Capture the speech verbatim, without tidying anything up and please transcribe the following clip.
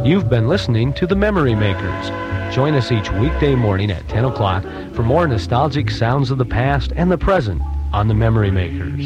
You've been listening to The Memory Makers. Join us each weekday morning at ten o'clock for more nostalgic sounds of the past and the present on The Memory Makers.